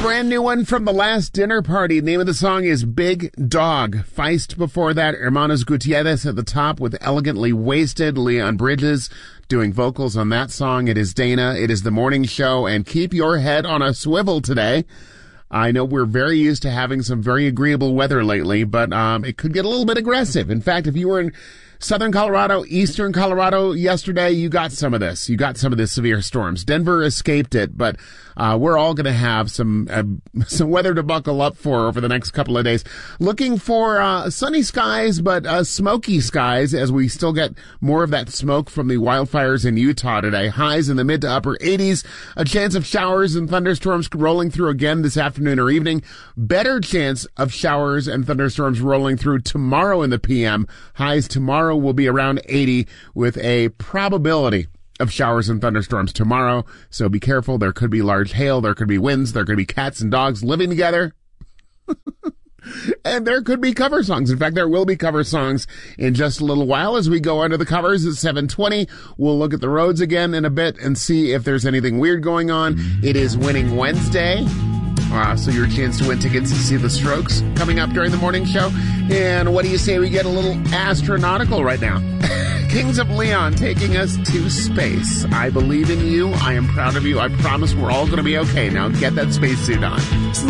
Brand new one from the last dinner party. The name of the song is Big Dog. Feist before that. Hermanos Gutierrez at the top with Elegantly Wasted. Leon Bridges doing vocals on that song. It is Dana. It is the morning show. And keep your head on a swivel today. I know we're very used to having some very agreeable weather lately, but it could get a little bit aggressive. In fact, if you were in southern Colorado, eastern Colorado yesterday, you got some of this. You got some of the severe storms. Denver escaped it, but we're all going to have some weather to buckle up for over the next couple of days. Looking for sunny skies, but smoky skies as we still get more of that smoke from the wildfires in Utah today. Highs in the mid to upper 80s. A chance of showers and thunderstorms rolling through again this afternoon or evening. Better chance of showers and thunderstorms rolling through tomorrow in the PM. Highs tomorrow will be around 80 with a probability of showers and thunderstorms tomorrow. So be careful. There could be large hail. There could be winds. There could be cats and dogs living together. And there could be cover songs. In fact, there will be cover songs in just a little while as we go under the covers at 7:20. We'll look at the roads again in a bit and see if there's anything weird going on. It is Winning Wednesday. So your chance to win tickets to see the Strokes coming up during the morning show. And what do you say we get a little astronautical right now? Kings of Leon taking us to space. I believe in you. I am proud of you. I promise we're all going to be okay. Now get that spacesuit on.